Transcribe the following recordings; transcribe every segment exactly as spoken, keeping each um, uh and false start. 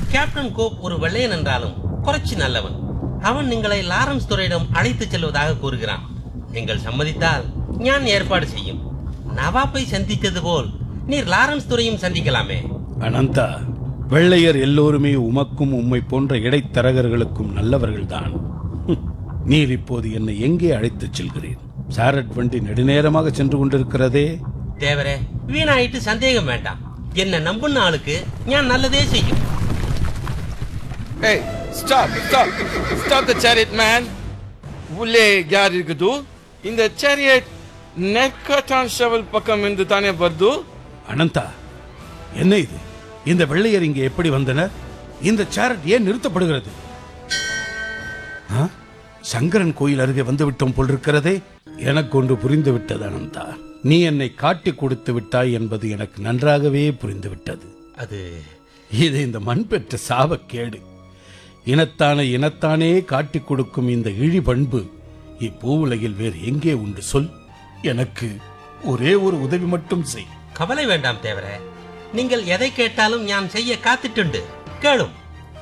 Captain கோப் ஒரு வெள்ளையன் என்றாலும் குறைச்சி நல்லவன். அவன் நீங்களை லாரன்ஸ் துரையிடம் அழைத்து செல்வதாக கூறுகிறான். நீங்கள் சம்மதித்தால் ஞான் ஏற்பாடு செய்யும். நவாப்பை சந்தித்தது போல் நீர் லாரன்ஸ் துரையும் சந்திக்கலாமே. அனந்தா, வெள்ளையர் எல்லோருமே உமக்கும் உம்மை போன்ற இடைத்தரகர்களுக்கும் நல்லவர்கள்தான். நீர் இப்போது என்னை எங்கே அழைத்துச் செல்கிறேன்? சாரட் வண்டி நெடுநேரமாக சென்று கொண்டிருக்கிறதே. தேவரே, வீணாயிட்டு சந்தேகம் வேண்டாம். என்ன நம்புன ஆளுக்கு ஞான் நல்லதே செய்யும். Hey, stop, stop, stop the chariot, man. உள்ளே யார் இருக்குது? இந்த chariot நெற்கட்டான் ஷவல் பக்கம் இருந்து தானே வருது. அனந்தா, என்ன இது? இந்த வெள்ளையர் இங்கே எப்படி வந்தனர்? இந்த சாரட் ஏன் நிறுத்தப்படுகிறது? சங்கரன் கோயில் அருகே வந்துவிட்டோம் போல் இருக்கிறதே. எனக்கு ஒன்று புரிந்து விட்டது அனந்தா. நீ என்னை காட்டி கொடுத்து விட்டாய் என்பது எனக்கு நன்றாகவே புரிந்துவிட்டது. அது இது இந்த மண் பெற்ற சாபக்கேடு. இனத்தானே இனத்தானே காட்டி கொடுக்கும் இந்த இழி பண்பு இப்பூவுலகில் வேறு எங்கே உண்டு சொல்? எனக்கு ஒரே ஒரு உதவி மட்டும் செய். கவலை வேண்டாம் தேவரே, நீங்கள் எதை கேட்டாலும் ஞான் செய்ய காத்துட்டுண்டு. கேளும்.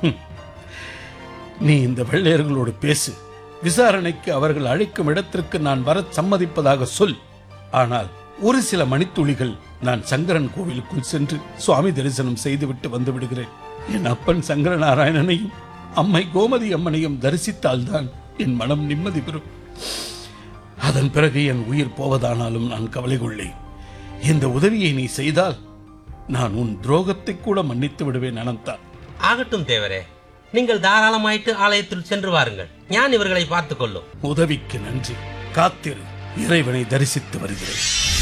நீ இந்த வெள்ளையர்களோடு பேசு. விசாரணைக்கு அவர்கள் அழைக்கும் இடத்திற்கு நான் வர சம்மதிப்பதாக சொல். ஆனால் ஒரு சில மணித்துளிகள் நான் சங்கரன் கோவிலுக்குள் சென்று சுவாமி தரிசனம் செய்துவிட்டு வந்து விடுகிறேன். என் அப்பன் சங்கர நாராயணனையும் அம்மை கோமதி அம்மனையும் தரிசித்தால்தான் என் மனம் நிம்மதி பெறும். அதன் பிறகு என் உயிர் போவதானாலும் நான் கவலை கொள்ளேன். இந்த உதவியை நீ செய்தால் நான் உன் துரோகத்தை கூட மன்னித்து விடுவேன் அனந்தா. ஆகட்டும் தேவரே, நீங்கள் தாராளமாயிட்டு ஆலயத்தில் சென்று வாருங்கள். ஞான் இவர்களை பார்த்துக் கொள்ளும். உதவிக்கு நன்றி. காத்திரு, இறைவனை தரிசித்து வருகிறேன்.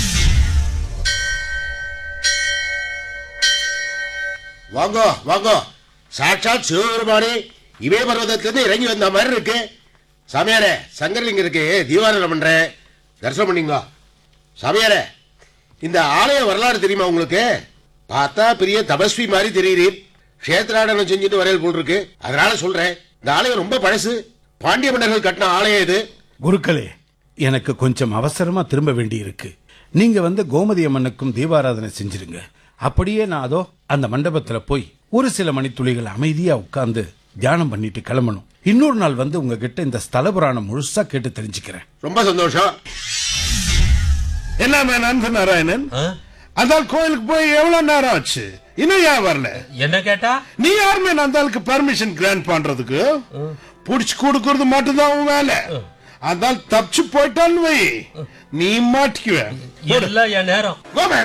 வாங்க வாங்க, சாட்சாத் சிவபெருமானே இவே பர்வதத்திலிருந்து இறங்கி வந்த மாதிரி இருக்கு. சாமியாரே, சங்கரலிங்க இருக்கு, தீபாராதனை பண்றேன், தரிசனம் பண்ணீங்க. சாமியாரே, இந்த ஆலய வரலாறு தெரியுமா உங்களுக்கு? பார்த்தா பெரிய தபஸ்வி மாதிரி தெரியுறீர். கஷேத்ராடனம் செஞ்சுட்டு வரையல் போல் இருக்கு. அதனால சொல்றேன், இந்த ஆலயம் ரொம்ப பழசு. பாண்டிய மன்னர்கள் கட்டின ஆலயம் இது. குருக்களே, எனக்கு கொஞ்சம் அவசரமா திரும்ப வேண்டி இருக்கு. நீங்க வந்து கோமதி அம்மனுக்கும் தீபாராதனை செஞ்சிருங்க. அப்படியே நான் அதோ அந்த மண்டபத்துல போய் ஒரு சில மணித்துளிகள் அமைதியா உட்கார்ந்து தியானம் பண்ணிட்டு கிளம்பணும். இன்னொரு நாள் வந்து உங்ககிட்ட இந்த ஸ்தல புராணம் முழுசா கேட்டு தெரிஞ்சுக்கிறேன். ரொம்ப சந்தோஷம். என்ன நண்ப நாராயணன், அந்த கோயிலுக்கு போய் எவ்வளவு நேரம் ஆச்சு, இன்னும் ஏன் வரல? என்ன கேட்டா? நீ யாருமே அந்த ஆளுக்கு பெர்மிஷன் கிராண்ட் பண்றதுக்கு? புடிச்சு கொடுக்கறது மட்டும்தான் உன் வேலை. அதால் தப்பிச்சு போயிட்டான்னு வை, நீ மாட்டிக்குவேன். என் நேரம்.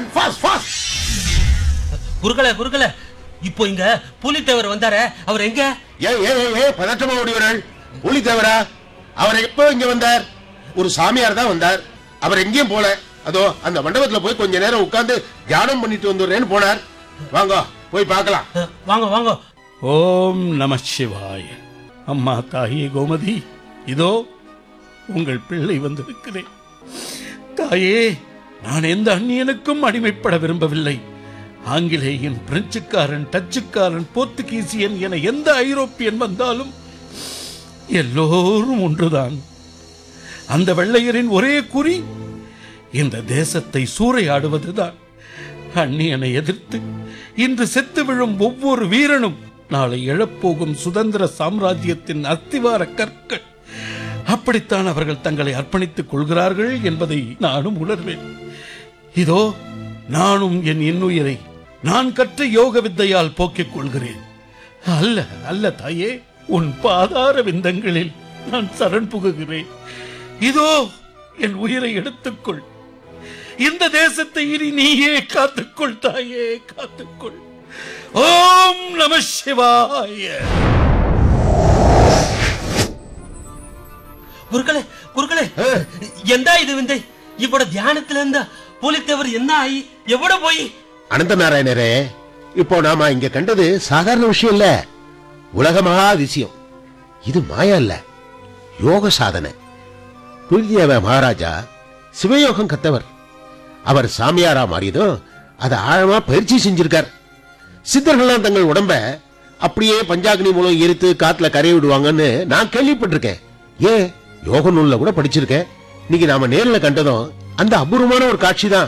குருக்களே குருக்களே, இப்போ இங்க புலித்தேவர் வந்தாரே, அவர் எங்க? பதற்றமா ஓடிவர்கள். புலித்தேவரா? அவர் எப்போ இங்க வந்தார்? ஒரு சாமியார் தான் வந்தார். அவர் எங்கேயும் போல. அதோ அந்த மண்டபத்துல போய் கொஞ்ச நேரம் உட்கார்ந்து தியானம் பண்ணிட்டு வந்துடுறேன்னு போனார். வாங்க போய் பார்க்கலாம். வாங்க வாங்க. ஓம் நம சிவாய. அம்மா தாயே கோமதி, இதோ உங்கள் பிள்ளை வந்திருக்கிறேன். தாயே, நான் எந்த அந்நியனுக்கும் அடிமைப்பட விரும்பவில்லை. ஆங்கிலேயன், பிரெஞ்சுக்காரன், டச்சுக்காரன், போர்த்துகீசியன் என எந்த ஐரோப்பியன் வந்தாலும் எல்லோரும் ஒன்றுதான். அந்த வெள்ளையரின் ஒரே குறி இந்த தேசத்தை சூறையாடுவதுதான். அந்நியனை எதிர்த்து இன்று செத்து விழும் ஒவ்வொரு வீரனும் நாளை எழப்போகும் சுதந்திர சாம்ராஜ்யத்தின் அஸ்திவார கற்கள். அப்படித்தான் அவர்கள் தங்களை அர்ப்பணித்துக் கொள்கிறார்கள் என்பதை நானும் உணர்வேன். இதோ நானும் என் இன்னுயிரை நான் கற்ற யோக வித்தையால் போக்கிக் கொள்கிறேன். அல்ல அல்ல தாயே, உன் பாதார விந்தங்களில் நான் சரண் புகுகிறேன். இதோ என் உயிரை எடுத்துக்கொள். இந்த தேசத்தை இனி நீயே காத்துக்கொள் தாயே, காத்துக்கொள். ஓம் நம சிவாய. குருக்களே குருக்களே, எந்த இது விந்தை? இவ்வளவு தியானத்துல இருந்த புலித்தேவர் என்ன ஆகி எவ்வளோ போய்? அனந்த நாராயணரே, இப்போ நாம இங்க கண்டது சாதாரண விஷயம் இல்ல, உலக மகா விஷயம். இது மாயா இல்ல, யோக சாதனை. புலிதேவ மகாராஜா சிவயோகம் கத்தவர். அவர் சாமியாரா மாறியதும் அதை ஆழமா பயிற்சி செஞ்சிருக்கார். சித்தர்கள்லாம் தங்கள் உடம்ப அப்படியே பஞ்சாக்னி மூலம் எரித்து காத்துல கரைய விடுவாங்கன்னு நான் கேள்விப்பட்டிருக்கேன். ஏன் யோக நூல்ல கூட படிச்சிருக்கேன். இன்னைக்கு நாம நேரில் கண்டதும் அந்த அபூர்வமான ஒரு காட்சி தான்.